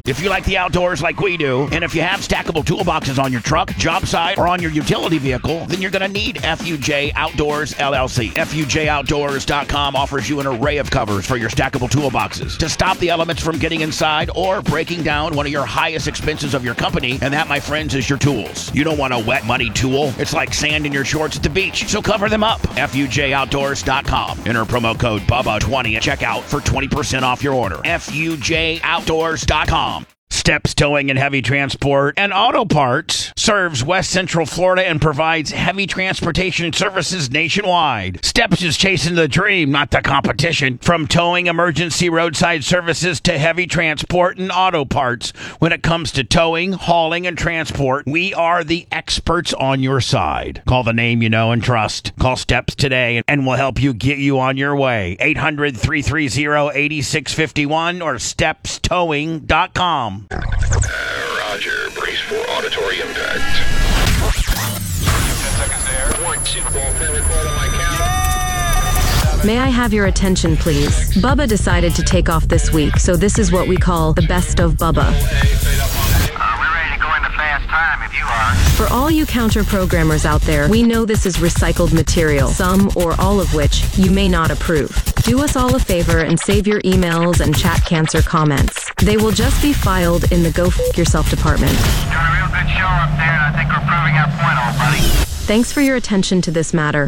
If you like the outdoors like we do, and if you have stackable toolboxes on your truck, job site, or on your utility vehicle, then you're going to need FUJ Outdoors LLC. FUJOutdoors.com offers you an array of covers for your stackable toolboxes to stop the elements from getting inside or breaking down one of your highest expenses of your company, and that, my friends, is your tools. You don't want a wet, muddy tool. It's like sand in your shorts at the beach, so cover them up. FUJOutdoors.com. Enter promo code BUBBA20 at checkout for 20% off your order. FUJOutdoors.com. Steps Towing and Heavy Transport and Auto Parts serves West Central Florida and provides heavy transportation services nationwide. Steps is chasing the dream, not the competition. From towing, emergency roadside services to heavy transport and auto parts. When it comes to towing, hauling, and transport, we are the experts on your side. Call the name you know and trust. Call Steps today and we'll help you get you on your way. 800-330-8651 or stepstowing.com. Roger, brace for auditory impact. 10 seconds there. 1, 2, ball pin record on my count. May I have your attention, please? Bubba decided to take off this week, so this is what we call the best of Bubba. We're ready to go into fast time if you are. For all you counter-programmers out there, we know this is recycled material, some or all of which you may not approve. Do us all a favor and save your emails and chat cancer comments. They will just be filed in the Go F*** Yourself department. Doing a real good show up there, and I think we're proving our point, old buddy. Thanks for your attention to this matter.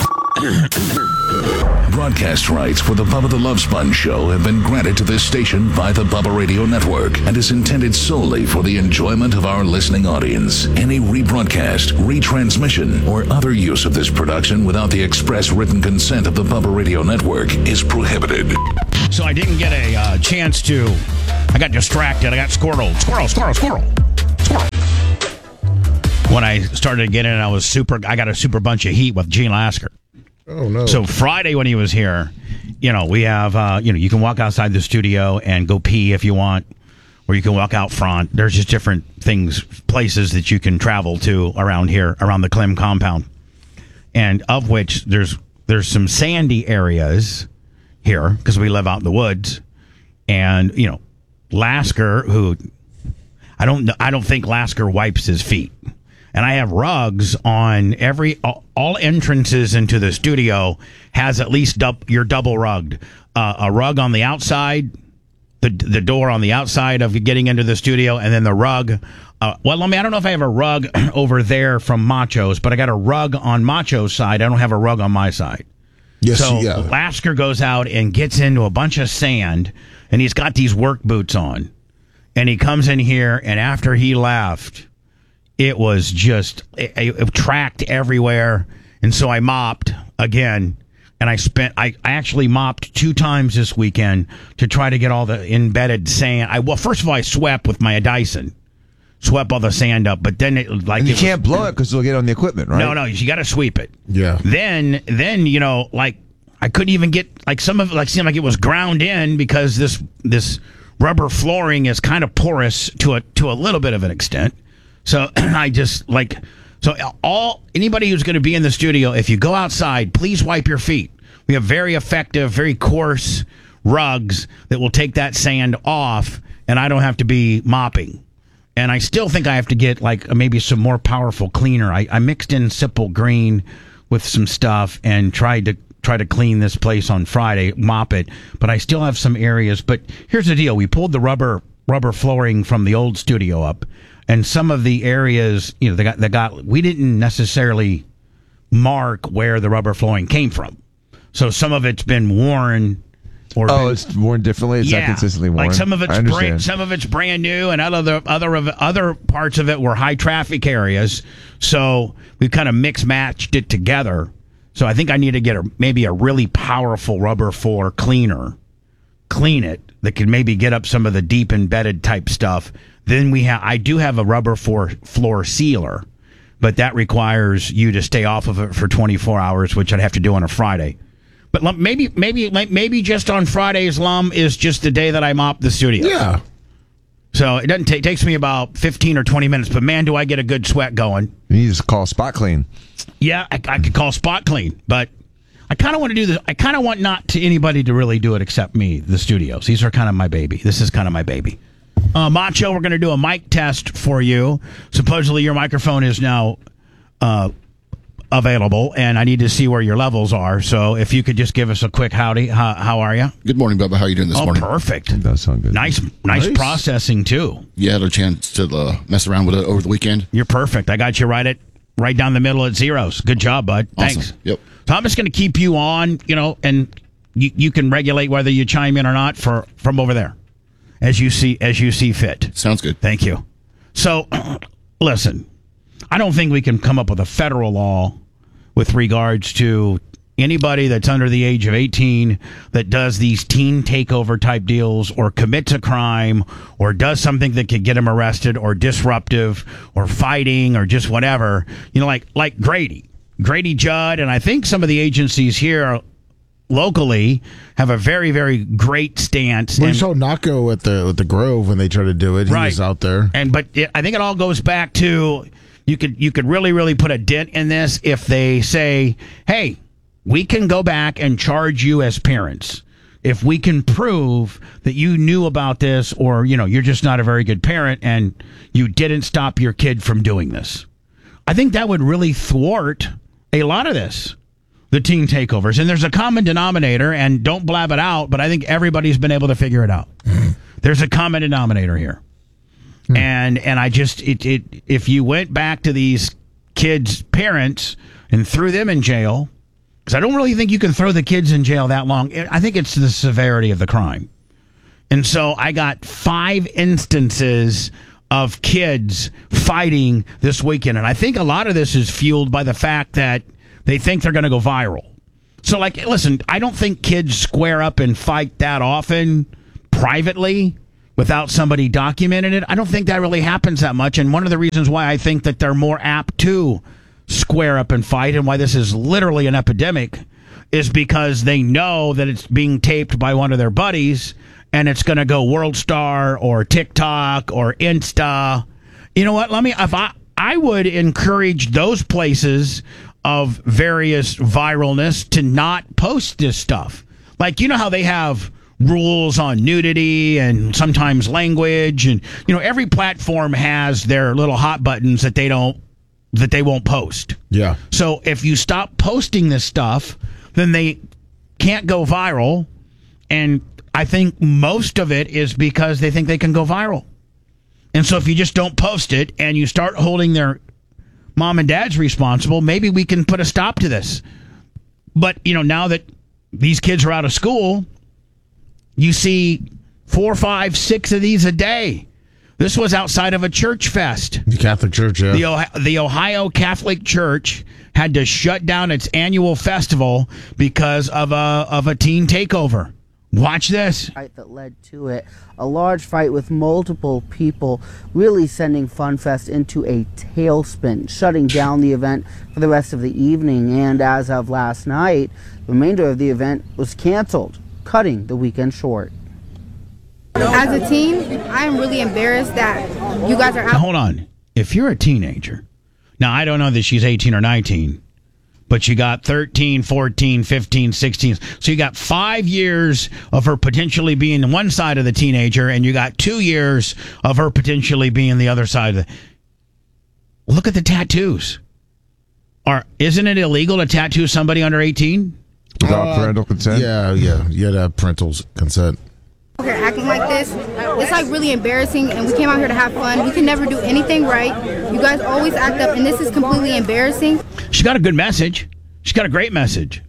Broadcast rights for the Bubba the Love Sponge show have been granted to this station by the Bubba Radio Network and is intended solely for the enjoyment of our listening audience. Any rebroadcast, retransmission, or other use of this production without the express written consent of the Bubba Radio Network is prohibited. So I didn't get a chance to. I got distracted. I got squirrel. When I started getting it, I got a super bunch of heat with Gene Lasker. Oh, no. So Friday when he was here, we have, you can walk outside the studio and go pee if you want, or you can walk out front. There's just different places that you can travel to around here, around the Clem compound. And of which there's some sandy areas here because we live out in the woods. And, Lasker, who I don't think Lasker wipes his feet. And I have rugs on all entrances into the studio has at least you're double rugged. A rug on the outside, the door on the outside of getting into the studio, and then the rug. I don't know if I have a rug over there from Macho's, but I got a rug on Macho's side. I don't have a rug on my side. Yes, so yeah. Lasker goes out and gets into a bunch of sand, and he's got these work boots on. And he comes in here, and after he left, it was just it tracked everywhere, and so I mopped again, and I actually mopped 2 times this weekend to try to get all the embedded sand. First of all, I swept with my Dyson, swept all the sand up, but then you can't blow it because it'll get on the equipment, right? No, you got to sweep it. Yeah. Then I couldn't even get some of it seemed like it was ground in because this rubber flooring is kind of porous to a little bit of an extent. So anybody who's going to be in the studio, if you go outside, please wipe your feet. We have very effective, very coarse rugs that will take that sand off, and I don't have to be mopping. And I still think I have to get maybe some more powerful cleaner. I mixed in Simple Green with some stuff and tried to clean this place on Friday, mop it. But I still have some areas. But here's the deal: we pulled the rubber flooring from the old studio up. And some of the areas, we didn't necessarily mark where the rubber flooring came from. So some of it's been worn. It's worn differently. It's not consistently worn. Like some of it's brand new, and other parts of it were high traffic areas. So we kind of matched it together. So I think I need to get maybe a really powerful rubber floor cleaner, clean it that could maybe get up some of the deep embedded type stuff. Then I do have a rubber floor sealer, but that requires you to stay off of it for 24 hours, which I'd have to do on a Friday. But maybe just on Fridays, is just the day that I mop the studio. Yeah. So it doesn't takes me about 15 or 20 minutes, but man, do I get a good sweat going. You just call Spot Clean. Yeah, I could call Spot Clean, but I kind of want to do this. I kind of want not to anybody to really do it except me, the studios. These are kind of my baby. This is kind of my baby. Macho, we're going to do a mic test for you. Supposedly your microphone is now available, and I need to see where your levels are. So if you could just give us a quick howdy. How are you? Good morning, Bubba. How are you doing this morning? Perfect. It does sound good. Nice processing, too. You had a chance to mess around with it over the weekend? You're perfect. I got you right down the middle at zeros. Good job, bud. Awesome. Thanks. Yep. So I'm just going to keep you on, and you can regulate whether you chime in or not from over there as you see fit. Sounds good. Thank you. So, listen, I don't think we can come up with a federal law with regards to anybody that's under the age of 18 that does these teen takeover type deals or commits a crime or does something that could get them arrested or disruptive or fighting or just whatever, like Grady Judd. And I think some of the agencies here locally have a very, very great stance. We saw Naco at the Grove when they tried to do it. He was out there. But I think it all goes back to you could really, really put a dent in this if they say, hey, we can go back and charge you as parents if we can prove that you knew about this or, you're just not a very good parent and you didn't stop your kid from doing this. I think that would really thwart a lot of this, the teen takeovers. And there's a common denominator, and don't blab it out, but I think everybody's been able to figure it out. There's a common denominator here. And I just, if you went back to these kids' parents and threw them in jail, because I don't really think you can throw the kids in jail that long. I think it's the severity of the crime. And so I got 5 instances of kids fighting this weekend. And I think a lot of this is fueled by the fact that they think they're going to go viral. So, listen, I don't think kids square up and fight that often privately without somebody documenting it. I don't think that really happens that much. And one of the reasons why I think that they're more apt to square up and fight and why this is literally an epidemic is because they know that it's being taped by one of their buddies and it's going to go World Star or TikTok or Insta. You know what? I would encourage those places of various viralness to not post this stuff. How they have rules on nudity and sometimes language, and every platform has their little hot buttons that they won't post. Yeah. So if you stop posting this stuff, then they can't go viral, and I think most of it is because they think they can go viral. And so if you just don't post it and you start holding their mom and dad's responsible, maybe we can put a stop to this. But, now that these kids are out of school, you see 4, 5, 6 of these a day. This was outside of a church fest. The Catholic Church, yeah. The Ohio Catholic Church had to shut down its annual festival because of a teen takeover. Watch this. That led to it. A large fight with multiple people really sending FunFest into a tailspin, shutting down the event for the rest of the evening. And as of last night, the remainder of the event was canceled, cutting the weekend short. As a teen, I am really embarrassed that you guys are out. Now, hold on. If you're a teenager, now I don't know that she's 18 or 19, but you got 13, 14, 15, 16. So you got 5 years of her potentially being one side of the teenager, and you got 2 years of her potentially being the other side of the... Look at the tattoos. Isn't it illegal to tattoo somebody under 18? Without parental consent? Yeah. You had to have parental consent. Here acting like this, it's really embarrassing, and we came out here to have fun. We can never do anything right. You guys always act up, and this is completely embarrassing. She got a good message. She's got a great message.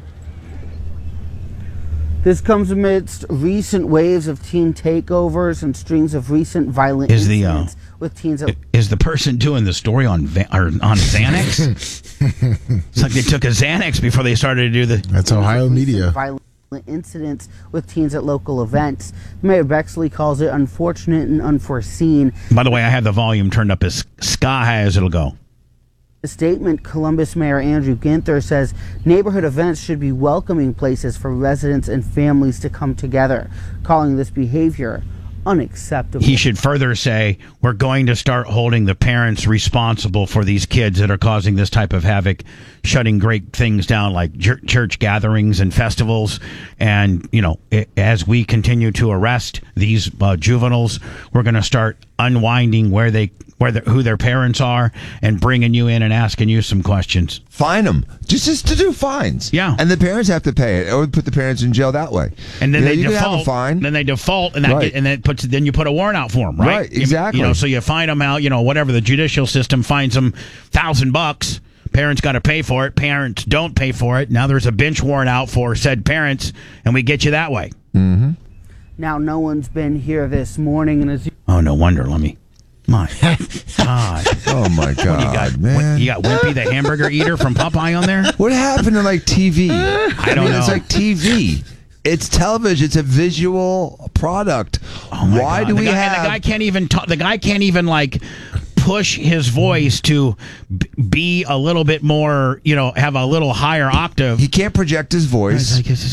This comes amidst recent waves of teen takeovers and strings of recent violent incidents with teens. Is the person doing the story on Xanax? It's like they took a Xanax before they started to do the... That's Ohio media. Violent incidents with teens at local events. Mayor Bexley calls it unfortunate and unforeseen. By the way, I have the volume turned up as sky high as it'll go. A statement, Columbus Mayor Andrew Ginther says neighborhood events should be welcoming places for residents and families to come together, calling this behavior unacceptable. He should further say, we're going to start holding the parents responsible for these kids that are causing this type of havoc, shutting great things down like church gatherings and festivals. And, as we continue to arrest these juveniles, we're going to start unwinding who their parents are and bringing you in and asking you some questions. Fine them. Just to do fines. Yeah. And the parents have to pay it, or put the parents in jail that way. And then you can have a fine. Then they default, and Right. then you put a warrant out for them, right? Right, exactly. So you fine them out. Whatever the judicial system fines them $1,000. Parents got to pay for it. Parents don't pay for it. Now there's a bench warrant out for said parents, and we get you that way. Mm-hmm. Now, no one's been here this morning, and as Oh, no wonder. My God. Oh, my God, man. You got Wimpy the hamburger eater from Popeye on there? What happened to, TV? I don't know. It's like TV. It's television. It's a visual product. Oh my Why God. do we And have... the guy can't even talk. The guy can't even, push his voice to be a little bit more, have a little higher octave. He can't project his voice.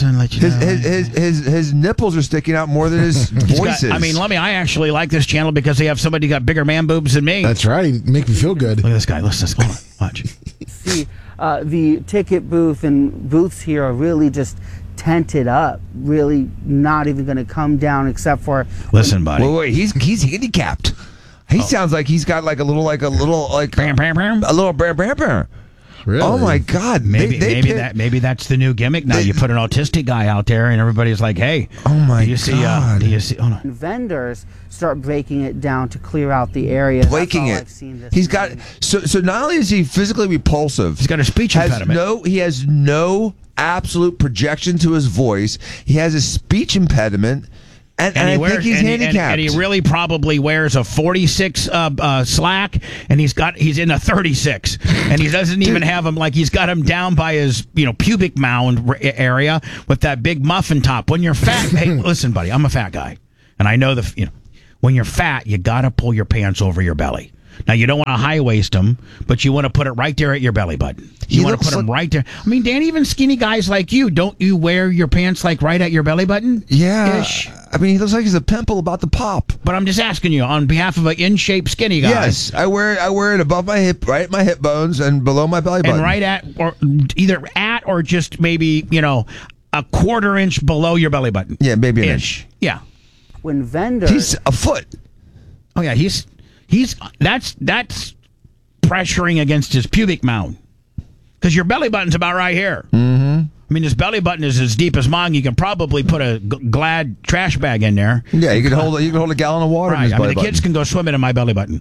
His nipples are sticking out more than his voices. I actually like this channel because they have somebody who got bigger man boobs than me. That's right. Make me feel good. Look at this guy. Listen, hold on. Watch. See, the ticket booth and booths here are really just tented up, really not even going to come down except for... Listen, buddy. Wait, he's handicapped. He sounds like he's got a little Bam, bam, bam. a little bam, bam, bam. Really? Oh my God! Maybe that's the new gimmick now. You put an autistic guy out there, and everybody's like, "Hey, oh my do you see? God! Do you see? Hold on. Vendors start breaking it down to clear out the area. Breaking it. He's got so not only is he physically repulsive, He's got a speech impediment. He has no absolute projection to his voice. He has a speech impediment. And I think he's handicapped. And he really probably wears a 46 slack, and he's in a 36, and he doesn't even have him he's got him down by his pubic mound area with that big muffin top. When you're fat, hey, listen, buddy, I'm a fat guy, and I know when you're fat, you got to pull your pants over your belly. Now, you don't want to high waist them, but you want to put it right there at your belly button. You want to put them right there. Dan, even skinny guys like you, don't you wear your pants right at your belly button? Yeah. Ish? He looks like he's a pimple about to pop. But I'm just asking you, on behalf of an in-shape skinny guy. Yes, I wear it above my hip, right at my hip bones, and below my belly button. And right at, or either at, or just maybe, a quarter inch below your belly button. Yeah, maybe an inch. Yeah. When vendors... He's a foot. Oh, yeah, that's pressuring against his pubic mound. Because your belly button's about right here. Mm-hmm. His belly button is as deep as mine. You can probably put a Glad trash bag in there. Yeah, you can hold a gallon of water in his belly the button. kids can go swimming in my belly button.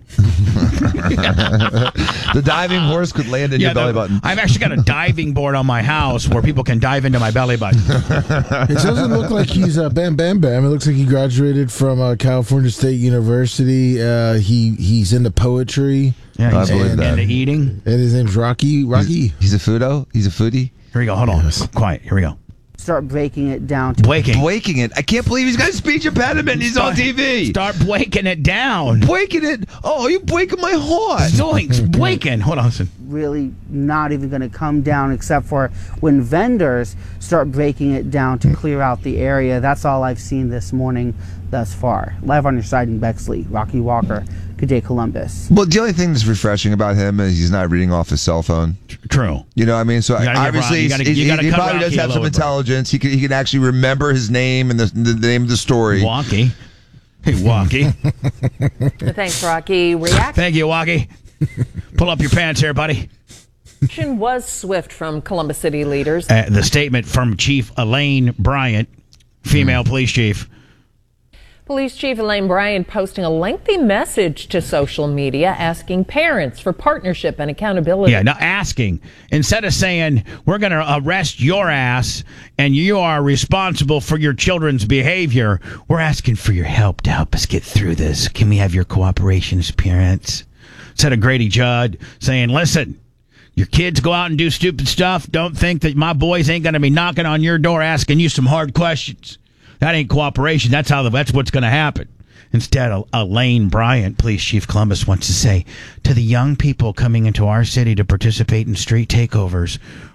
The diving horse could land in your belly button. I've actually got a diving board on my house where people can dive into my belly button. It doesn't look like he's Bam Bam Bam. It looks like he graduated from California State University. He's into poetry. Yeah, I believe that. Into eating. And his name's Rocky. He's a foodo. He's a foodie. Here we go. Hold on. Quiet. Here we go. Start breaking it down. To Breaking it. I can't believe he's got a speech impediment. He's on TV. Start breaking it down. Breaking it. Oh, you're breaking my heart. Zoinks. Breaking. Hold on. Listen. Really not even going to come down except for when vendors start breaking it down to clear out the area. That's all I've seen this morning thus far. Live on your side in Bexley, Rocky Walker. Good day, Columbus. Well, the only thing that's refreshing about him is he's not reading off his cell phone. True. So obviously he probably does have some intelligence. He can actually remember his name and the name of the story. Walkie. Hey, Walkie. Thanks, Rocky. Thank you, Walkie. Pull up your pants here, buddy. Reaction was swift from Columbus City leaders. The statement from Chief Elaine Bryant, female police chief. Police Chief Elaine Bryant posting a lengthy message to social media asking parents for partnership and accountability. Yeah, now asking. Instead of saying, we're going to arrest your ass and you are responsible for your children's behavior, we're asking for your help to help us get through this. Can we have your cooperation as parents? Instead of Grady Judd saying, listen, your kids go out and do stupid stuff. Don't think that my boys ain't going to be knocking on your door asking you some hard questions. That ain't cooperation. That's what's going to happen. Instead, Elaine Bryant, Police Chief Columbus, wants to say to the young people coming into our city to participate in street takeovers,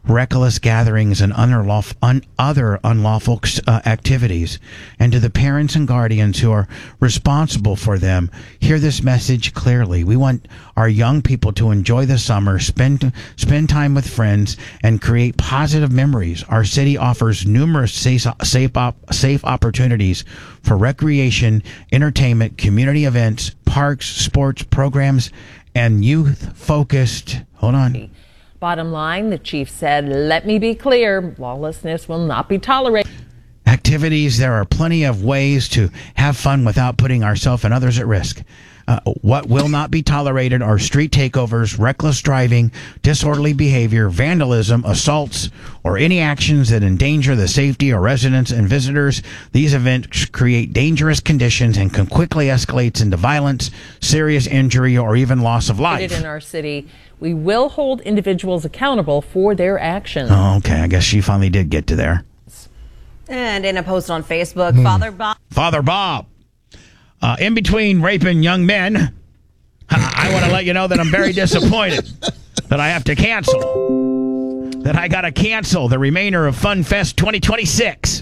reckless gatherings and other unlawful activities. And to the parents and guardians who are responsible for them, hear this message clearly. We want our young people to enjoy the summer, spend time with friends, and create positive memories. Our city offers numerous safe opportunities for recreation, entertainment, community events, parks, sports programs, and youth-focused. Hold on. Bottom line, the chief said, let me be clear, lawlessness will not be tolerated. Activities, there are plenty of ways to have fun without putting ourselves and others at risk. What will not be tolerated are street takeovers, reckless driving, disorderly behavior, vandalism, assaults, or any actions that endanger the safety of residents and visitors. These events create dangerous conditions and can quickly escalate into violence, serious injury, or even loss of life. In our city, we will hold individuals accountable for their actions. Oh, okay. I guess she finally did get to there. And in a post on Facebook, Father Bob. In between raping young men, I want to let you know that I'm very disappointed that I have to cancel. That I got to cancel the remainder of Fun Fest 2026.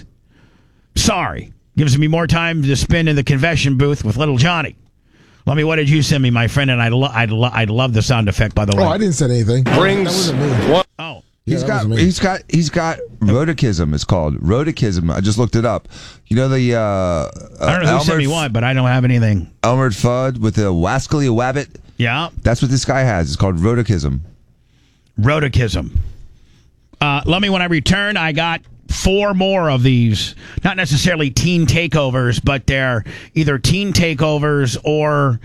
Sorry. Gives me more time to spend in the confession booth with little Johnny. Let me, what did you send me, my friend? And I'd love the sound effect, by the way. Oh, I didn't send anything. That wasn't me. Oh. He's got rhodochism. It's called rhodochism. I just looked it up. You know the I don't know who sent me what, but I don't have anything. Elmer Fudd with the Wascally Wabbit. Yeah, that's what this guy has. It's called rhodochism. Rhodochism. Let me, when I return, I got 4 more of these. Not necessarily teen takeovers, but they're either teen takeovers or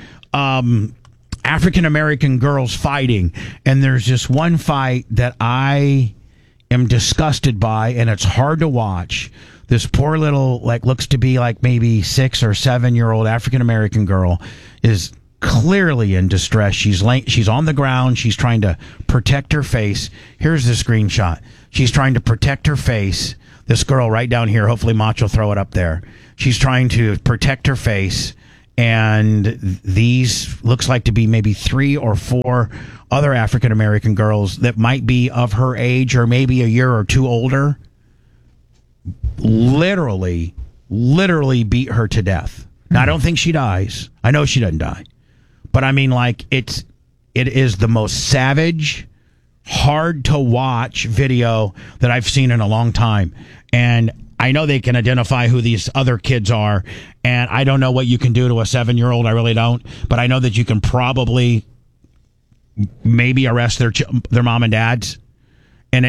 African-American girls fighting. And there's just one fight that I am disgusted by, and it's hard to watch. This poor little, looks to be maybe 6 or 7 year old African-American girl is clearly in distress. She's on the ground. She's trying to protect her face. Here's the screenshot. She's trying to protect her face. This girl right down here. Hopefully Macho will throw it up there. She's trying to protect her face. And these looks like to be maybe 3 or 4 other African-American girls that might be of her age or maybe a year or 2 older. Literally beat her to death. Now, I don't think she dies. I know she doesn't die. But I mean, it is the most savage, hard to watch video that I've seen in a long time. And I know they can identify who these other kids are, and I don't know what you can do to a 7-year-old. I really don't, but I know that you can probably maybe arrest their mom and dads. And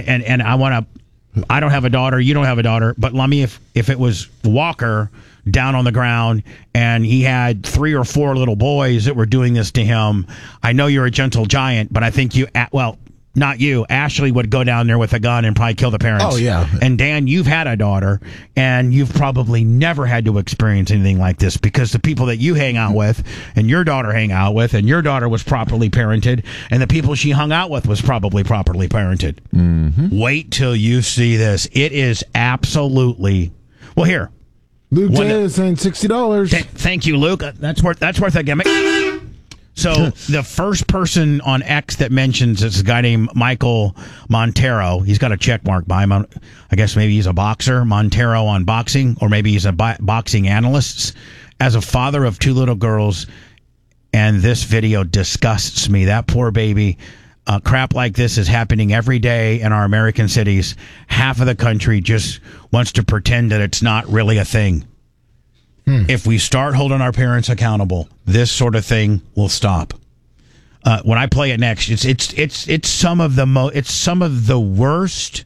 I don't have a daughter. You don't have a daughter, but let me, if it was Walker down on the ground and he had 3 or 4 little boys that were doing this to him, I know you're a gentle giant, but I think not you. Ashley would go down there with a gun and probably kill the parents. Oh, yeah. And Dan, you've had a daughter, and you've probably never had to experience anything like this because the people that you hang out with and your daughter hang out with and your daughter was properly parented and the people she hung out with was probably properly parented. Mm-hmm. Wait till you see this. It is absolutely... Well, here. Luke J is saying $60. Thank you, Luke. That's worth a gimmick. So the first person on X that mentions is a guy named Michael Montero. He's got a check mark by him. I guess maybe he's a boxer, Montero on boxing, or maybe he's a boxing analyst. As a father of 2 little girls, and this video disgusts me. That poor baby. Crap like this is happening every day in our American cities. Half of the country just wants to pretend that it's not really a thing. If we start holding our parents accountable, this sort of thing will stop. When I play it next, it's some of the worst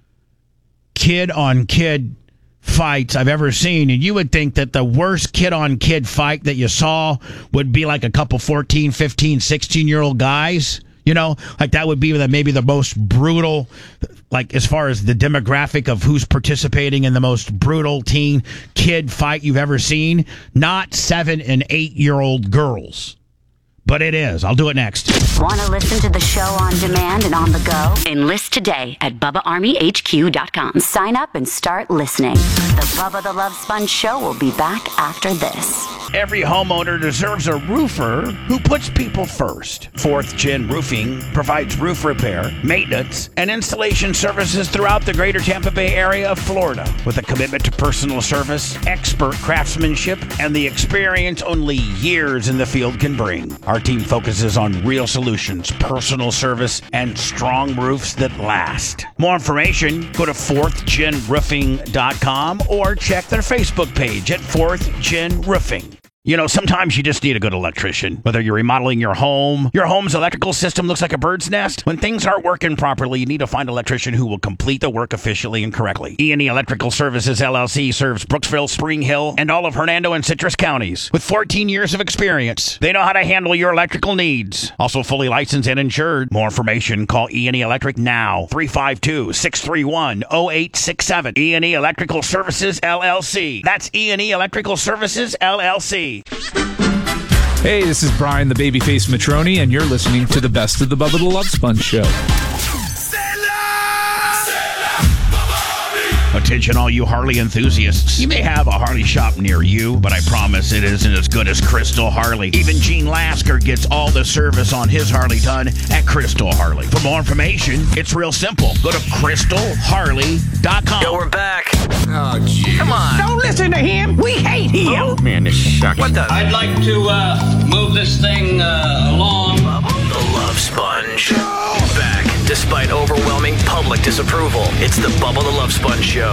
kid on kid fights I've ever seen, and you would think that the worst kid on kid fight that you saw would be like a couple 14, 15, 16-year-old guys. You know, that would be maybe the most brutal, as far as the demographic of who's participating in the most brutal teen kid fight you've ever seen. Not 7- and 8-year-old girls. But it is. I'll do it next. Want to listen to the show on demand and on the go? Enlist today at BubbaArmyHQ.com. Sign up and start listening. The Bubba the Love Sponge Show will be back after this. Every homeowner deserves a roofer who puts people first. 4th Gen Roofing provides roof repair, maintenance, and installation services throughout the greater Tampa Bay area of Florida with a commitment to personal service, expert craftsmanship, and the experience only years in the field can bring. Our team focuses on real solutions, personal service, and strong roofs that last. More information, go to 4thgenroofing.com or check their Facebook page at 4th Gen Roofing. You know, sometimes you just need a good electrician. Whether you're remodeling your home's electrical system looks like a bird's nest. When things aren't working properly, you need to find an electrician who will complete the work efficiently and correctly. E&E Electrical Services, LLC serves Brooksville, Spring Hill, and all of Hernando and Citrus counties. With 14 years of experience, they know how to handle your electrical needs. Also fully licensed and insured. More information, call E&E Electric now. 352-631-0867. E&E Electrical Services, LLC. That's E&E Electrical Services, LLC. Hey, this is Brian the Babyface Matroni, and you're listening to the best of the Bubba the Love Sponge Show. Attention all you Harley enthusiasts. You may have a Harley shop near you, but I promise it isn't as good as Crystal Harley. Even Gene Lasker gets all the service on his Harley done at Crystal Harley. For more information, it's real simple. Go to crystalharley.com. Yo, we're back. Oh, geez. Come on. Don't listen to him. We hate him. Oh, man, this sucks. What the? I'd like to move this thing along. The Love Sponge. Back, despite overwhelming public disapproval. It's the Bubba the Love Sponge Show.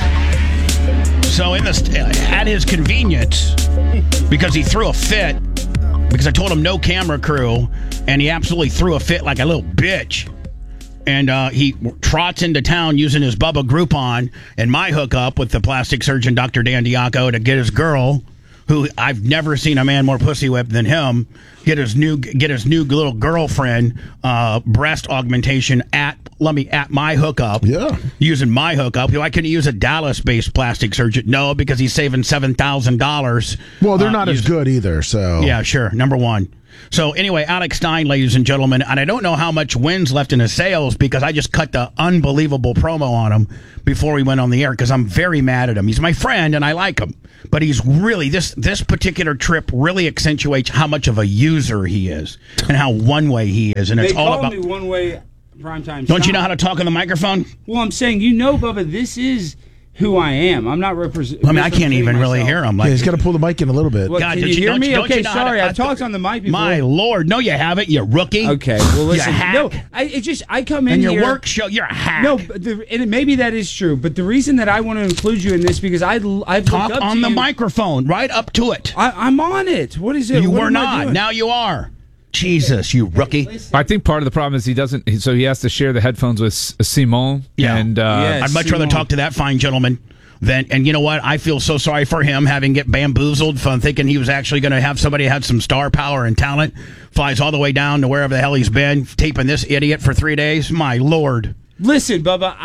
So at his convenience, because he threw a fit, because I told him no camera crew, and he absolutely threw a fit like a little bitch. And he trots into town using his Bubba Groupon and my hookup with the plastic surgeon, Dr. Dan Diaco, to get his girl, who I've never seen a man more pussy whipped than him, get his new little girlfriend breast augmentation at my hookup. Yeah. Using my hookup. Why couldn't he use a Dallas-based plastic surgeon? No, because he's saving $7,000. Well, they're not as good either, so. Yeah, sure. Number one. So anyway, Alex Stein, ladies and gentlemen, and I don't know how much wins left in his sales because I just cut the unbelievable promo on him before we went on the air because I'm very mad at him. He's my friend and I like him, but he's really, this particular trip really accentuates how much of a user he is and how one-way he is. And it's all about me one-way primetime. Don't you know how to talk on the microphone? Well, I'm saying, Bubba, this is who I am. I'm not representing. I mean, I can't even really hear him. Like, he's got to pull the mic in a little bit. Well, God, can you hear me? Okay, sorry. I talked on the mic before. My Lord. No, you haven't, you rookie. Okay, well, listen. You hack. No, I come in and here. your work show, you're a hack. No, and maybe that is true, but the reason that I want to include you in this because I've talk looked up on to the you. Microphone, right up to it. I'm on it. What is it? You what were am I not. doing? Now you are. Jesus, you rookie. I think part of the problem is he doesn't, so he has to share the headphones with Simone. Yeah. And, I'd much rather talk to that fine gentleman. And you know what? I feel so sorry for him having get bamboozled from thinking he was actually going to have somebody had some star power and talent. Flies all the way down to wherever the hell he's been, taping this idiot for 3 days. My Lord. Listen, Bubba,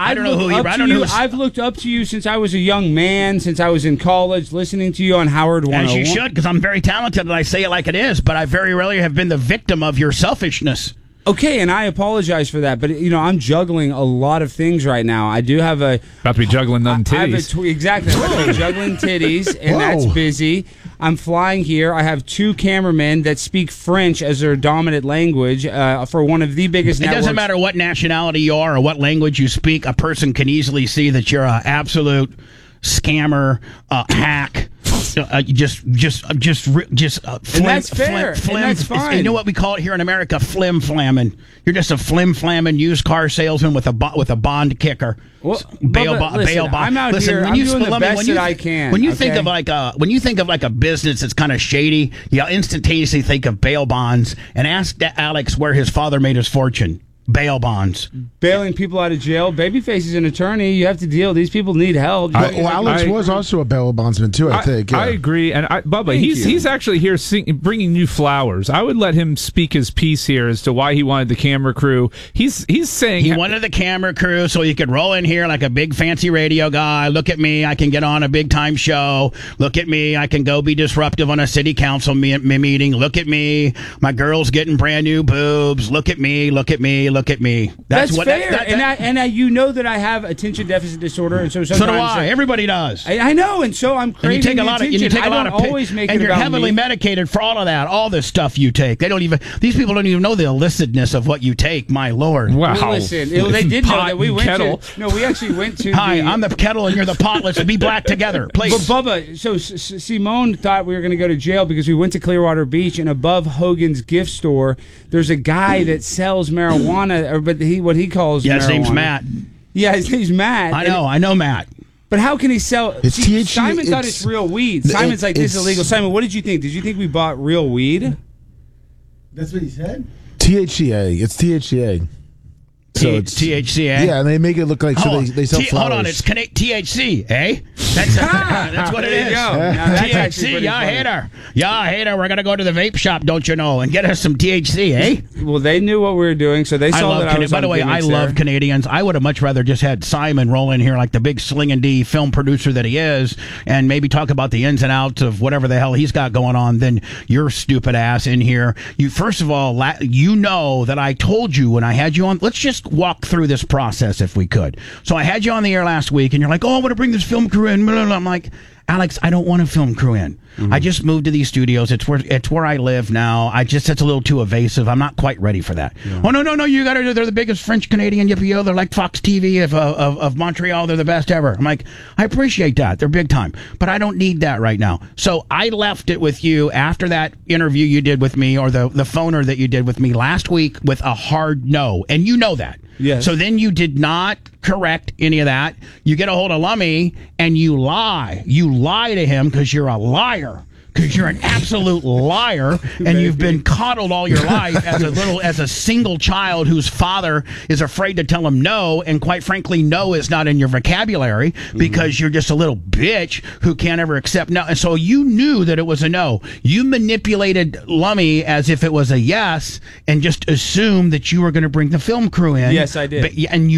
I've looked up to you since I was a young man, since I was in college, listening to you on Howard 101. As you should, because I'm very talented and I say it like it is, but I very rarely have been the victim of your selfishness. Okay, and I apologize for that, but I'm juggling a lot of things right now. I do have about to be juggling them titties. Exactly, I'm about to be juggling titties, and that's busy. I'm flying here. I have 2 cameramen that speak French as their dominant language for one of the biggest networks. It doesn't matter what nationality you are or what language you speak. A person can easily see that you're an absolute scammer, hack. And that's fair. And that's fine. You know what we call it here in America? Flim-flamming. You're just a flim-flamming used car salesman with a bond kicker. Well, bail bond. I'm out here. I'm doing the best that I can. When you think of like a business that's kind of shady, you instantaneously think of bail bonds. And ask Alex where his father made his fortune. Bail bonds. Bailing people out of jail. Babyface is an attorney. You have to deal. These people need help. Alex was also a bail bondsman, too, I think. Yeah. I agree. And Bubba, he's actually here bringing you flowers. I would let him speak his piece here as to why he wanted the camera crew. He's saying... He wanted the camera crew so he could roll in here like a big fancy radio guy. Look at me. I can get on a big-time show. Look at me. I can go be disruptive on a city council meeting. Look at me. My girl's getting brand new boobs. Look at me. Look at me. look at me. That's what, fair. And you know that I have attention deficit disorder, and so do I. Everybody does. I know, and so I'm craving and you take a lot attention. You take a lot of always make and it you're about heavily me. medicated for all of that, all this stuff you take. These people don't even know the illicitness of what you take. My Lord. Wow. Well, listen, they did know that we went kettle. we actually went to. Hi, I'm the kettle and you're the pot. Let's be black together, please. But Bubba, so Simone thought we were going to go to jail because we went to Clearwater Beach, and above Hogan's gift store, there's a guy that sells marijuana, but what he calls marijuana. His name's Matt. Yeah, his name's Matt. I know Matt. But how can he sell? Simon thought it's real weed. Simon's like, this is illegal. Simon, what did you think? Did you think we bought real weed? That's what he said? THCA. It's THCA. So it's THCA. Yeah, and they make it look like they sell flowers. Hold on, it's THC, eh? That's what it is. THC, y'all hater. We're gonna go to the vape shop, don't you know, and get us some THC, eh? Well, they knew what we were doing, so they saw that I was. By the way, I love Canadians. I would have much rather just had Simon roll in here like the big slinging D film producer that he is, and maybe talk about the ins and outs of whatever the hell he's got going on. Than your stupid ass in here. You first of all, you know that I told you when I had you on. Let's just walk through this process if we could. So I had you on the air last week, and you're like, "Oh, I want to bring this film crew in." I'm like, Alex, I don't want a film crew in. Mm-hmm. I just moved to these studios. It's where I live now. It's a little too evasive. I'm not quite ready for that. Yeah. Oh no! You got to. They're the biggest French Canadian yippee. They're like Fox TV of Montreal. They're the best ever. I'm like, I appreciate that. They're big time, but I don't need that right now. So I left it with you after that interview you did with me, or the phoner that you did with me last week, with a hard no, and you know that. Yes. So then you did not correct any of that. You get a hold of Lummy and you lie. You lie to him because you're a liar. Because you're an absolute liar, and you've been coddled all your life as a single child whose father is afraid to tell him no, and quite frankly, no is not in your vocabulary because you're just a little bitch who can't ever accept no. And so you knew that it was a no. You manipulated Lummy as if it was a yes, and just assumed that you were going to bring the film crew in. Yes, I did. And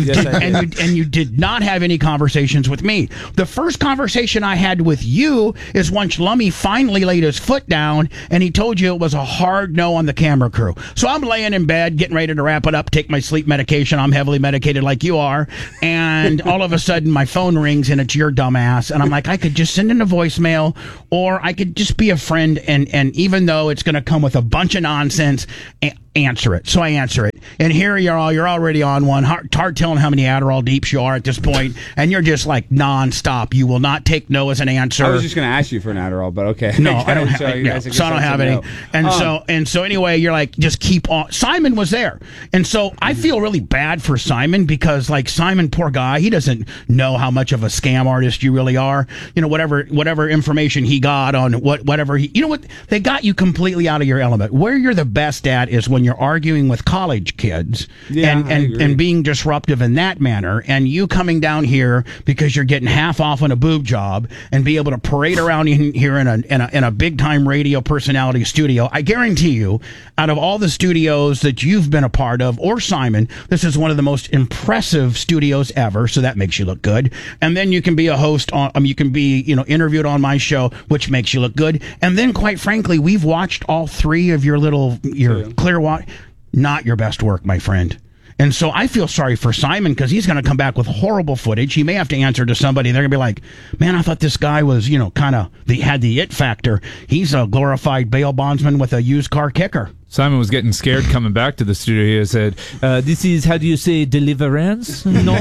you did not have any conversations with me. The first conversation I had with you is once Lummy finally laid his foot down and he told you it was a hard no on the camera crew. So I'm laying in bed getting ready to wrap it up, take my sleep medication. I'm heavily medicated like you are, and all of a sudden my phone rings and it's your dumb ass, and I'm like, I could just send in a voicemail, or I could just be a friend, and even though it's going to come with a bunch of nonsense, answer it. So I answer it, and here you're already on one. Hard telling how many Adderall deeps you are at this point, and you're just like nonstop. You will not take no as an answer. I was just going to ask you for an Adderall, but okay. No, I don't have any. So I don't have any. And so anyway, you're like, just keep on. Simon was there, and so I feel really bad for Simon because, like, Simon, poor guy, he doesn't know how much of a scam artist you really are. You know, whatever information he got on whatever he, you know what, they got you completely out of your element. Where you're the best at is when you're arguing with college kids and being disruptive in that manner, and you coming down here because you're getting half off on a boob job and be able to parade around in here in a big time radio personality studio. I guarantee you, out of all the studios that you've been a part of, or Simon, this is one of the most impressive studios ever. So that makes you look good. And then you can be a host on, you can be, interviewed on my show, which makes you look good. And then, quite frankly, we've watched all three of your Clearwater. Not your best work, my friend. And so I feel sorry for Simon because he's going to come back with horrible footage. He may have to answer to somebody. They're going to be like, man, I thought this guy was, kind of had the it factor. He's a glorified bail bondsman with a used car kicker. Simon was getting scared coming back to the studio. He said, this is, how do you say, deliverance? No?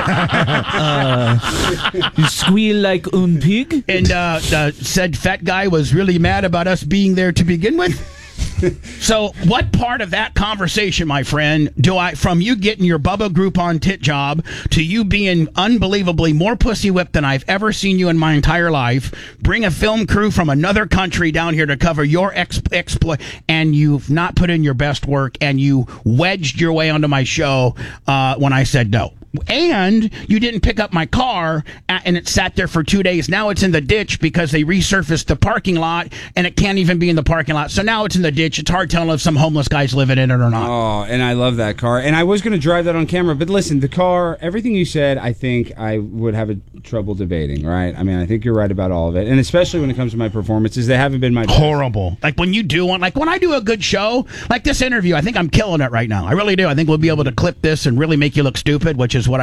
You squeal like un pig? And said fat guy was really mad about us being there to begin with. So what part of that conversation, my friend, from you getting your Bubba Groupon tit job to you being unbelievably more pussy whipped than I've ever seen you in my entire life, bring a film crew from another country down here to cover your exploit, and you've not put in your best work, and you wedged your way onto my show when I said no. And you didn't pick up my car, and it sat there for 2 days. Now it's in the ditch because they resurfaced the parking lot, and it can't even be in the parking lot. So now it's in the ditch. It's hard telling if some homeless guy's living in it or not. Oh, and I love that car. And I was going to drive that on camera. But listen, the car, everything you said, I think I would have trouble debating, right? I mean, I think you're right about all of it. And especially when it comes to my performances, they haven't been my best. Horrible. Like when you do one, like when I do a good show, like this interview, I think I'm killing it right now. I really do. I think we'll be able to clip this and really make you look stupid, which is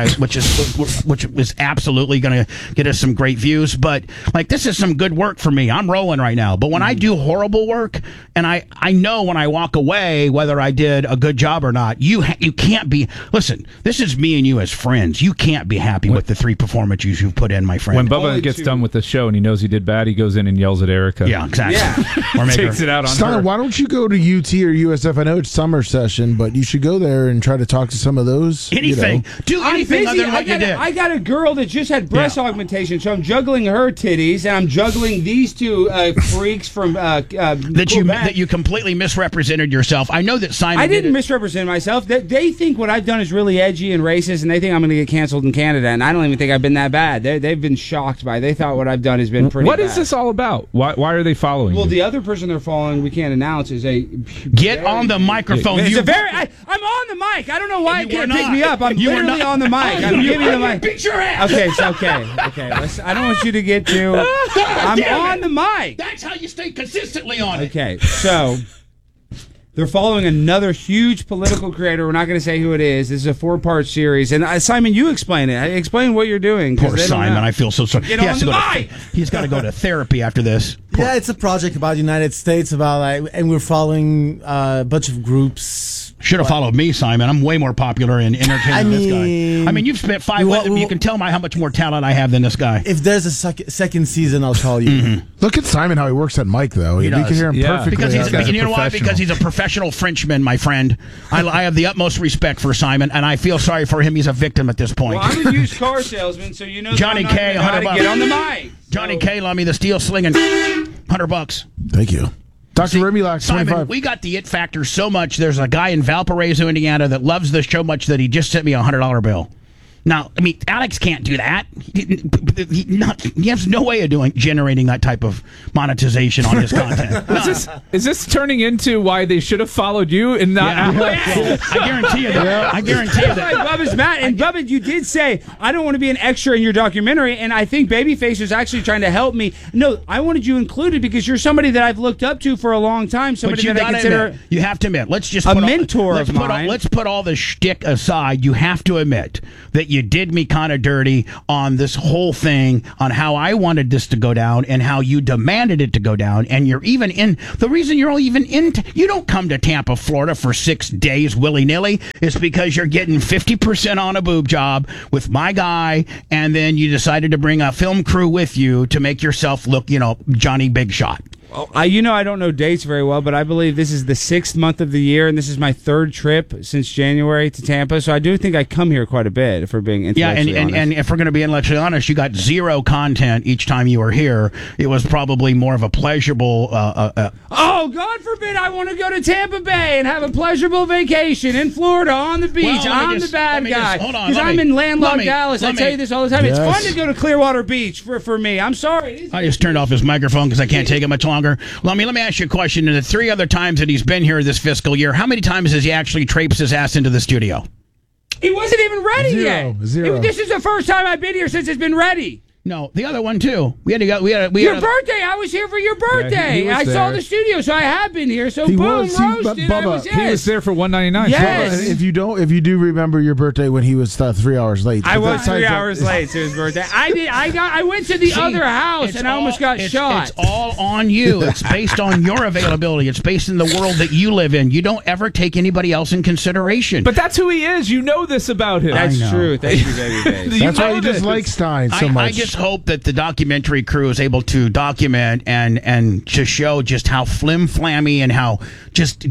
absolutely going to get us some great views. But like this is some good work for me. I'm rolling right now. But when I do horrible work, and I know when I walk away whether I did a good job or not, you can't be. Listen, this is me and you as friends. You can't be happy with the 3 performances you've put in, my friend. When Bubba gets done with the show and he knows he did bad, he goes in and yells at Erica. Yeah, exactly. Or takes it out on Steiner, her. why don't you go to UT or USF? I know it's summer session, but you should go there and try to talk to some of those. Anything. Do anything other than what you did. I got a girl that just had breast augmentation, so I'm juggling her titties, and I'm juggling these 2 freaks from that you completely misrepresented yourself. I know that Simon. I didn't misrepresent myself. They think what I've done is really edgy and racist, and they think I'm going to get canceled in Canada, and I don't even think I've been that bad. They've been shocked by it. They thought what I've done has been pretty What bad. is this all about? Why are they following you? The other person they're following, we can't announce, is a... Get on the microphone. I'm on the mic. I don't know why you can't pick me up. I'm literally on the mic. I'm giving the mic. Beat your ass. Okay. I don't want you to get too... I'm on the mic. That's how you stay consistently on it. Okay, so... They're following another huge political creator. We're not going to say who it is. This is a 4-part series. And Simon, you explain it. Explain what you're doing. Poor Simon. I feel so sorry. He's got to go to therapy after this. Yeah, it's a project about the United States, and we're following a bunch of groups. Should have followed me, Simon. I'm way more popular in entertaining this guy. I mean, you've spent 5 months. You can tell how much more talent I have than this guy. If there's a second season, I'll call you. Mm-hmm. Look at Simon, how he works at mic, though. You can hear him perfectly. Because you know why? Because he's a professional Frenchman, my friend. I have the utmost respect for Simon, and I feel sorry for him. He's a victim at this point. Well, I'm a used car salesman, so you know Johnny K, $100. Get on the mic. Johnny K, love me the steel slinging, $100. Thank you. Dr. Remulax, Simon, 25. we got the it factor so much. There's a guy in Valparaiso, Indiana that loves this so much that he just sent me a $100 bill. Now, I mean, Alex can't do that. He has no way of generating that type of monetization on his content. Is this turning into why they should have followed you and not Alex? I guarantee you that. I guarantee you that. Bubba's mad. And Bubba, you did say, I don't want to be an extra in your documentary, and I think Babyface was actually trying to help me. No, I wanted you included because you're somebody that I've looked up to for a long time, somebody that I consider... You have to admit. Let's just a mentor of mine. Let's put all the shtick aside. You have to admit that you did me kind of dirty on this whole thing, on how I wanted this to go down and how you demanded it to go down. And you're even in the reason you're even in. You don't come to Tampa, Florida for 6 days willy nilly. Is because you're getting 50% on a boob job with my guy, and then you decided to bring a film crew with you to make yourself look, Johnny Big Shot. Well, I don't know dates very well, but I believe this is the 6th month of the year, and this is my 3rd trip since January to Tampa. So I do think I come here quite a bit, if we're being intellectually honest. And if we're going to be intellectually honest, you got 0 content each time you were here. It was probably more of a pleasurable... Oh, God forbid I want to go to Tampa Bay and have a pleasurable vacation in Florida on the beach. Well, I'm the bad guy. Hold on. Because I'm in landlocked Dallas. I tell you this all the time. Yes. It's fun to go to Clearwater Beach for me. I'm sorry. I just turned off his microphone because I can't take it much longer. Let me ask you a question. In the 3 other times that he's been here this fiscal year, how many times has he actually traipsed his ass into the studio? He wasn't even ready yet. 0. This is the first time I've been here since it's been ready. No, the other one too. We had your birthday. I was here for your birthday. Yeah, I saw the studio, so I have been here. So he boom, was, roasted. Bubba, he was there for $199. Yes. Bubba, if you do remember your birthday when he was 3 hours late. I was 3 hours late to his birthday. I went to the other house and I almost got shot. It's all on you. It's based on your availability. It's based in the world that you live in. You don't ever take anybody else in consideration. But that's who he is. You know this about him. That's true. Thank you, baby. That's why you just like Stein so much. I just hope that the documentary crew is able to document and to show just how flim-flammy and how just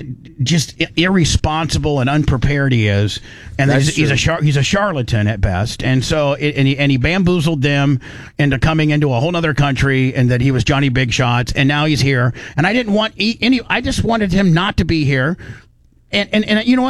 irresponsible and unprepared he is, and he's a charlatan at best, and so he bamboozled them into coming into a whole other country, and that he was Johnny Big Shots, and now he's here, and I didn't want I just wanted him not to be here, and you know what?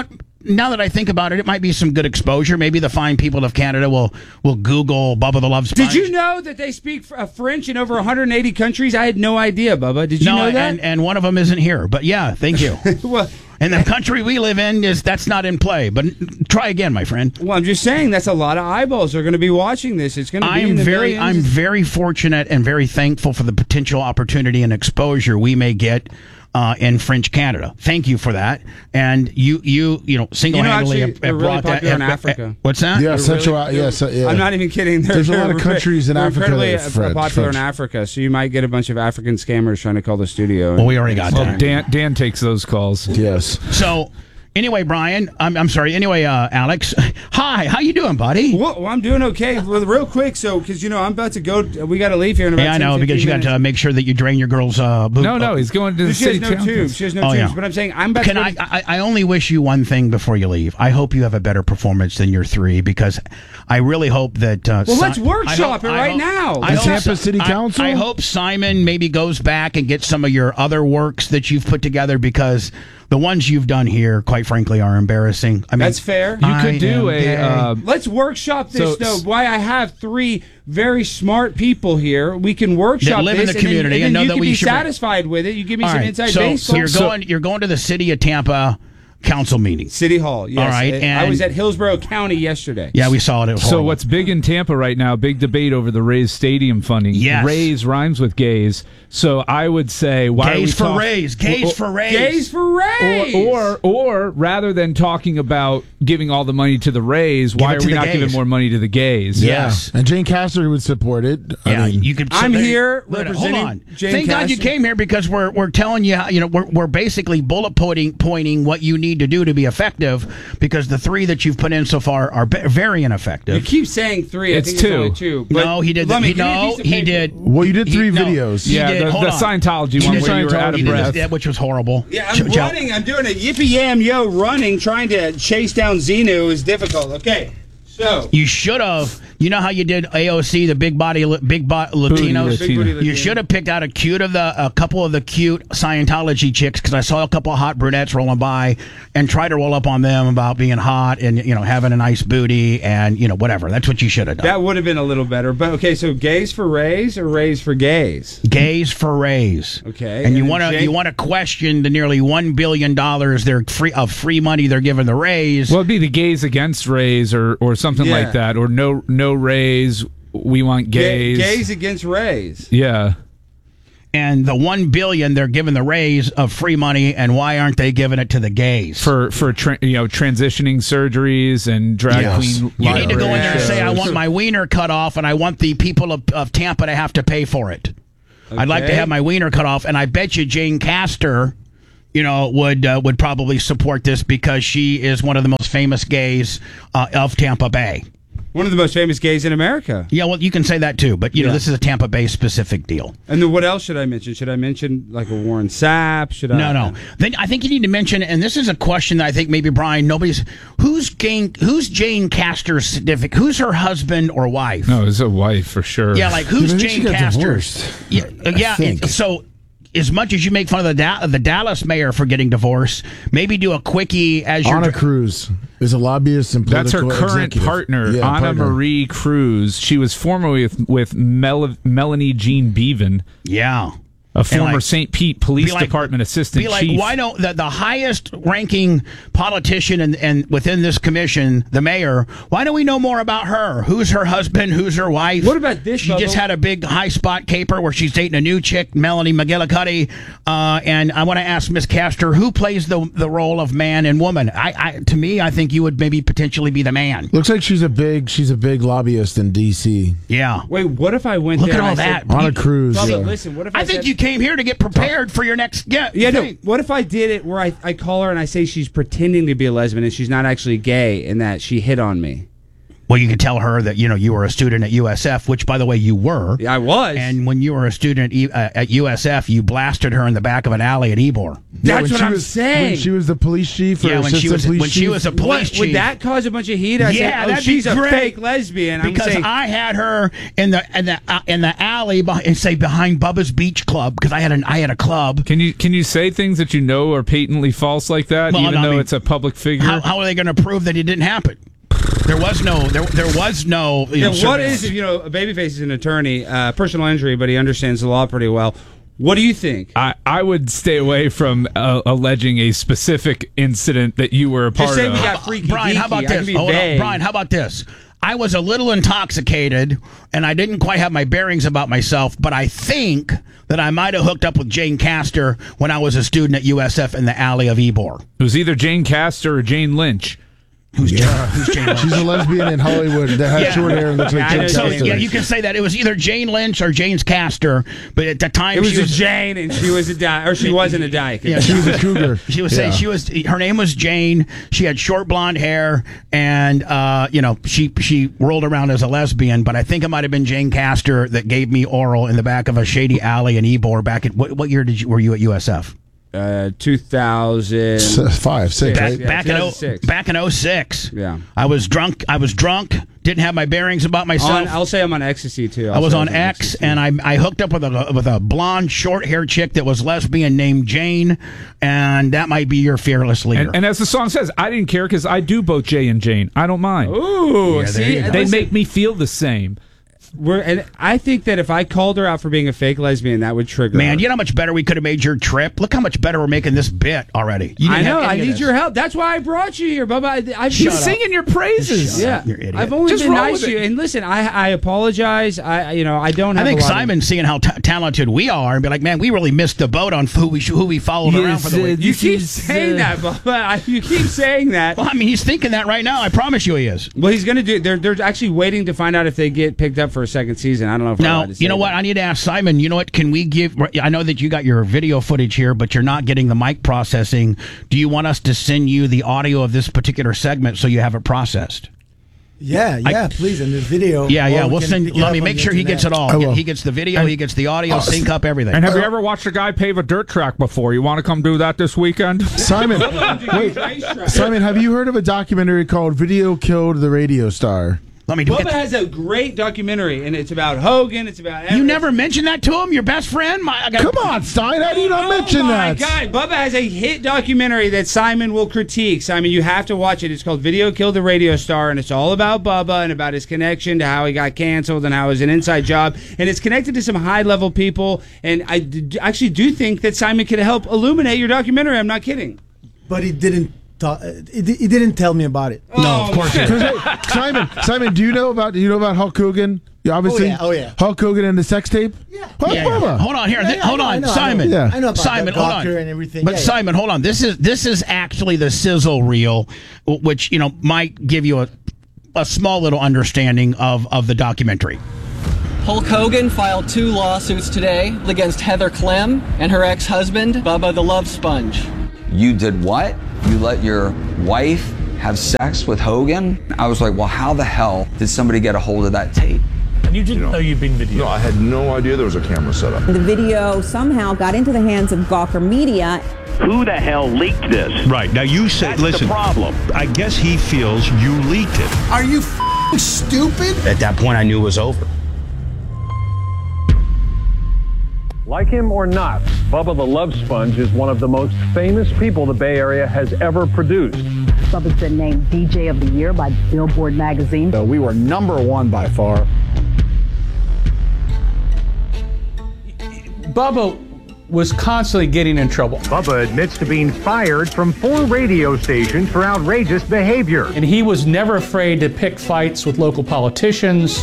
now that I think about it, it might be some good exposure. Maybe the fine people of Canada will Google Bubba the Love Sponge. Did you know that they speak French in over 180 countries? I had no idea, Bubba. Did you know that? And one of them isn't here. But yeah, thank you. Well, and the country we live in that's not in play. But try again, my friend. Well, I'm just saying that's a lot of eyeballs are going to be watching this. It's going to be in the millions. I'm very fortunate and very thankful for the potential opportunity and exposure we may get in French Canada. Thank you for that. And you single-handedly have really brought that in Africa. What's that? Yeah, yeah. I'm not even kidding. There's a lot of countries in Africa incredibly that are popular French. in Africa, so you might get a bunch of African scammers trying to call the studio. Well, we already got that. Dan takes those calls. Yes. So. Anyway, Brian, I'm sorry. Anyway, Alex, hi. How you doing, buddy? Well, I'm doing okay. Well, real quick, so because I'm about to go. We got to leave here in about. Yeah, I know 10, because you got to make sure that you drain your girl's boob. No, he's going to the She has city no tubes. She has no tubes. But I'm saying I'm about Can to. I only wish you one thing before you leave. I hope you have a better performance than your 3 because I really hope that. Well, let's workshop it right now. The Tampa City Council. I hope Simon maybe goes back and gets some of your other works that you've put together because. The ones you've done here, quite frankly, are embarrassing. I mean, that's fair. You could do let's workshop this, though. Why I have 3 very smart people here. We can workshop that live this in the community and know you that can we be should satisfied with it. You give me some inside so baseball. You're going to the city of Tampa council meeting. City Hall, yes. All right. And I was at Hillsborough County yesterday. Yeah, we saw it. It was horrible. So what's big in Tampa right now, big debate over the Rays stadium funding. Yes. Rays rhymes with gays. So I would say why gays are we for Rays. Gays for Rays. Gays for Rays. Or rather than talking about giving all the money to the Rays, why are we not giving more money to the gays? Yes. And Jane Castor would support it. Yeah, you could. I'm here representing. Hold on. Jane Thank God you came here because we're telling you, we're basically bullet pointing what you need to do to be effective because the 3 that you've put in so far are very ineffective. You keep saying 3. It's I think 2. It's only 2. But no, he did. He did. Well, you did 3 videos. Yeah, the Scientology one where you were out of breath. Which was horrible. Yeah, I'm running. I'm doing a yippee yam yo running, trying to chase down Xenu is difficult. Okay, so you should have. You know how you did AOC, the big body Latinos? You should have picked out a couple of the cute Scientology chicks because I saw a couple of hot brunettes rolling by and try to roll up on them about being hot and having a nice booty and whatever. That's what you should have done. That would have been a little better. But okay, so gays for Rays or Rays for gays? Gays for Rays. Okay, and you want to question the nearly $1 billion they're free money they're giving the Rays. Well, it'd be the gays against Rays or something like that, or no Rays, we want gays. Gays against Rays. Yeah. And the $1 billion they're giving the Rays of free money, and why aren't they giving it to the gays for transitioning surgeries and drag queen? You need to go in there and say, I want my wiener cut off, and I want the people of Tampa to have to pay for it. Okay. I'd like to have my wiener cut off, and I bet you Jane Castor, would probably support this because she is one of the most famous gays of Tampa Bay. One of the most famous gays in America. Yeah, well, you can say that too, but know this is a Tampa Bay specific deal. And then what else should I mention? Should I mention like a Warren Sapp? No. Then I think you need to mention, and this is a question that I think maybe Brian, who's Jane Castor's certificate? Who's her husband or wife? No, it's a wife for sure. Yeah, like who's Jane Castor? Yeah. So. As much as you make fun of the Dallas mayor for getting divorced, maybe do a quickie as your Anna Cruz is a lobbyist and political That's her current executive. partner, Anna Marie Cruz. She was formerly with Melanie Jean Bevan. Yeah. A former St. Pete Police Department assistant chief. Why don't the highest ranking politician and within this commission, the mayor, why don't we know more about her? Who's her husband? Who's her wife? What about this? She just had a big high spot caper where she's dating a new chick, Melanie McGillicuddy. And I want to ask Miss Castor, who plays the role of man and woman? To me, I think you would maybe potentially be the man. Looks like she's a big lobbyist in D.C. Yeah. Wait, what if I went Look there? Look at all that. Anna Cruz. Listen, what if I think you came here to get prepared for your next no. What if I did it where I call her and I say she's pretending to be a lesbian and she's not actually gay and that she hit on me? Well, you could tell her that, you were a student at USF, which, by the way, you were. Yeah, I was. And when you were a student at USF, you blasted her in the back of an alley at Ybor. That's what I'm saying. When she was the police chief or when she was a police chief. Would that cause a bunch of heat? I said, that'd she's be a great. fake lesbian. Because I had her in the alley behind Bubba's Beach Club, because I had a club. Can you say things that you know are patently false like that, even though it's a public figure? How are they going to prove that it didn't happen? There was no. What is if Babyface is an attorney, personal injury, but he understands the law pretty well. What do you think? I would stay away from alleging a specific incident that you were a part Just say of. we got freaky. Brian, how about this? Brian, how about this? I was a little intoxicated, and I didn't quite have my bearings about myself, but I think that I might have hooked up with Jane Castor when I was a student at USF in the alley of Ybor. It was either Jane Castor or Jane Lynch. Who's Jane Lynch? She's a lesbian in Hollywood that has short hair and looks like Jane Castor. Yeah, you can say that. It was either Jane Lynch or James Castor, but at the time it was Jane, and she was she wasn't a dyke. Yeah, she was a cougar. She was saying her name was Jane. She had short blonde hair, and she rolled around as a lesbian. But I think it might have been Jane Castor that gave me oral in the back of a shady alley in Ybor back at what year were you at USF? 2005, 6, right? Back in 06. Yeah. I was drunk, didn't have my bearings about myself. I'll say I'm on ecstasy too. I was on X, and I hooked up with a blonde, short-haired chick that was lesbian named Jane, and that might be your fearless leader. And as the song says, I didn't care because I do both Jay and Jane. I don't mind. Ooh, they make me feel the same. And I think that if I called her out for being a fake lesbian, that would trigger her. You know how much better we could have made your trip? Look how much better we're making this bit already. I know. I need your help. That's why I brought you here, Bubba. I've been singing your praises. Yeah, you're idiot. I've only been nice to you. And listen, I apologize. I don't have. I think Simon's seeing how talented we are and be like, man, we really missed the boat on who we followed around for the week. You keep saying that, Bubba. You keep saying that. Well, I mean, he's thinking that right now. I promise you, he is. Well, he's going to do. They're actually waiting to find out if they get picked up for a second season. I don't know if now, you know what? I need to ask Simon, you know what? Can we give... I know that you got your video footage here, but you're not getting the mic processing. Do you want us to send you the audio of this particular segment so you have it processed? Yeah, please, in the video. Yeah, we'll send... Let me make sure he gets it all. He gets the video, he gets the audio, sync up everything. And have you ever watched a guy pave a dirt track before? You want to come do that this weekend? Simon, Simon, have you heard of a documentary called Video Killed the Radio Star? Bubba has a great documentary, and it's about Hogan. It's about Everett. You never mentioned that to him, your best friend. Come on, Stein. How do you not mention that? Oh my God, Bubba has a hit documentary that Simon will critique. Simon, you have to watch it. It's called "Video Killed the Radio Star," and it's all about Bubba and about his connection to how he got canceled and how it was an inside job, and it's connected to some high-level people. And I actually do think that Simon could help illuminate your documentary. I'm not kidding. But he didn't. He didn't tell me about it. No, of course not. Simon, do you know about Hulk Hogan? Yeah, obviously. Oh yeah. Hulk Hogan and the sex tape. Yeah. Hold on here. Hold on, Simon. I know about Simon, the hold on. and everything. But Simon, hold on. This is actually the sizzle reel, which might give you a small little understanding of the documentary. Hulk Hogan filed 2 lawsuits today against Heather Clem and her ex-husband, Bubba the Love Sponge. You did what? You let your wife have sex with Hogan? I was like, well, how the hell did somebody get a hold of that tape? And you didn't know you'd been videoed? No, I had no idea there was a camera set up. The video somehow got into the hands of Gawker Media. Who the hell leaked this? Right. Now you say, That's listen, the problem. I guess he feels you leaked it. Are you stupid? At that point, I knew it was over. Like him or not, Bubba the Love Sponge is one of the most famous people the Bay Area has ever produced. Bubba's been named DJ of the Year by Billboard magazine. We were #1 by far. Bubba was constantly getting in trouble. Bubba admits to being fired from 4 radio stations for outrageous behavior. And he was never afraid to pick fights with local politicians.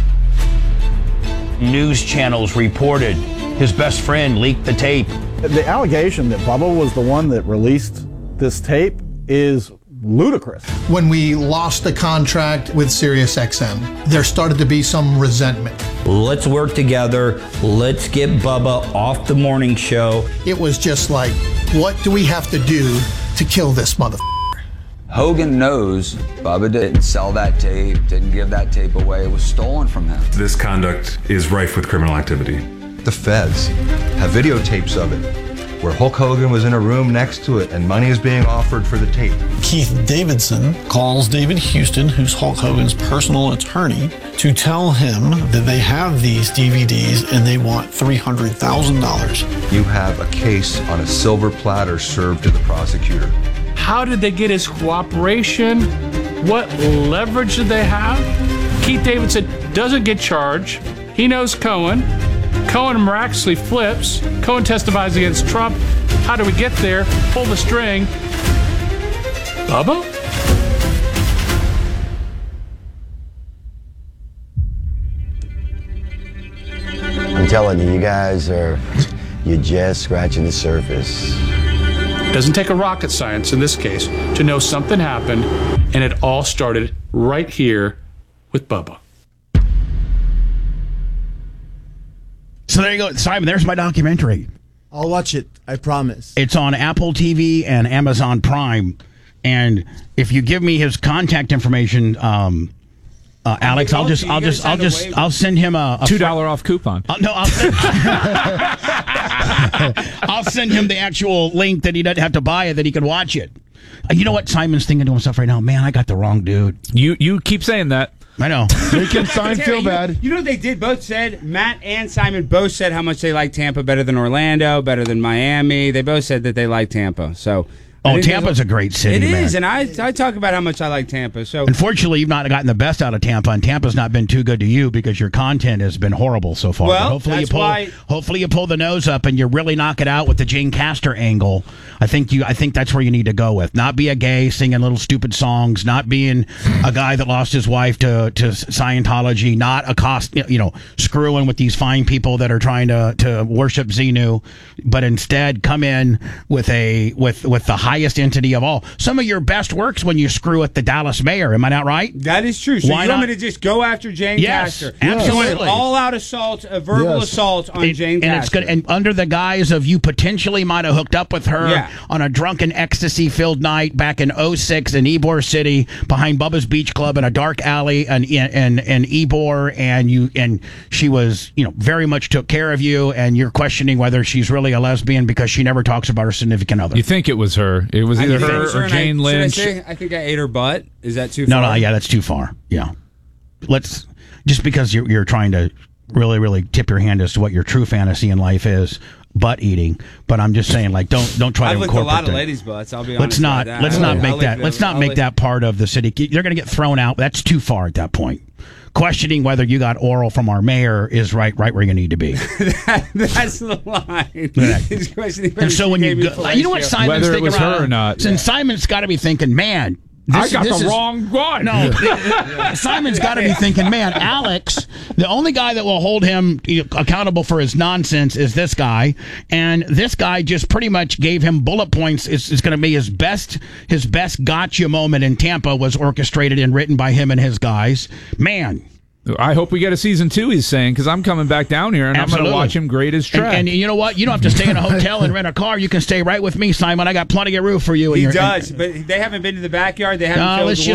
News channels reported his best friend leaked the tape. The allegation that Bubba was the one that released this tape is ludicrous. When we lost the contract with SiriusXM, there started to be some resentment. Let's work together. Let's get Bubba off the morning show. It was just like, what do we have to do to kill this motherfucker? Hogan knows Bubba didn't sell that tape, didn't give that tape away. It was stolen from him. This conduct is rife with criminal activity. The feds have videotapes of it where Hulk Hogan was in a room next to it and money is being offered for the tape. Keith Davidson calls David Houston, who's Hulk Hogan's personal attorney, to tell him that they have these DVDs and they want $300,000. You have a case on a silver platter served to the prosecutor. How did they get his cooperation? What leverage did they have? Keith Davidson doesn't get charged. He knows Cohen. Cohen miraculously flips. Cohen testifies against Trump. How do we get there? Pull the string. Bubba? I'm telling you, you guys you're just scratching the surface. Doesn't take a rocket science in this case to know something happened, and it all started right here with Bubba. So there you go, Simon. There's my documentary. I'll watch it. I promise. It's on Apple TV and Amazon Prime. And if you give me his contact information, Alex, I'll send him a $2 off coupon. I'll send him the actual link that he doesn't have to buy it, that he can watch it. You know what Simon's thinking to himself right now? Man, I got the wrong dude. You keep saying that. I know. Making Simon feel bad. You know what they did? Both said, Matt and Simon both said how much they like Tampa better than Orlando, better than Miami. They both said that they like Tampa. So. Tampa's a great city, It man. is, and I talk about how much I like Tampa. So unfortunately, you've not gotten the best out of Tampa, and Tampa's not been too good to you because your content has been horrible so far. Well, But hopefully you pull the nose up and you really knock it out with the Jane Castor angle. I think that's where you need to go with. Not be a gay singing little stupid songs, not being a guy that lost his wife to Scientology, not screwing with these fine people that are trying to worship Xenu, but instead come in with the highest entity of all. Some of your best works when you screw with the Dallas mayor. Am I not right? That is true. So you want me to just go after Jane Castor? Absolutely. All-out assault, a verbal assault on Jane Castor. And it's good. And under the guise of you potentially might have hooked up with her on a drunken, ecstasy-filled night back in 2006 in Ybor City behind Bubba's Beach Club in a dark alley in Ybor, and she was, very much took care of you, and you're questioning whether she's really a lesbian because she never talks about her significant other. You think it was her. It was either her or Jane Lynch. I think I ate her butt. Is that too far? No, that's too far. Yeah. Just because you're trying to really, really tip your hand as to what your true fantasy in life is, butt eating. But I'm just saying, don't try I've to incorporate. I've licked a lot of ladies' butts. I'll be honest. Let's not make that part of the city. They're going to get thrown out. That's too far at that point. Questioning whether you got oral from our mayor is right where you need to be. That's the line. He's questioning and so when you go, you know what Simon's whether thinking it was her or not. Since Simon's got to be thinking, man, I got the wrong one. No, Simon's got to be thinking, man, Alex, the only guy that will hold him accountable for his nonsense is this guy, and this guy just pretty much gave him bullet points. It's going to be his best gotcha moment in Tampa was orchestrated and written by him and his guys. Man. I hope we get a season 2, he's saying, because I'm coming back down here and I'm going to watch him grade his track. And you know what? You don't have to stay in a hotel and rent a car. You can stay right with me, Simon. I got plenty of room for you. He does, but they haven't been to the backyard. They haven't filled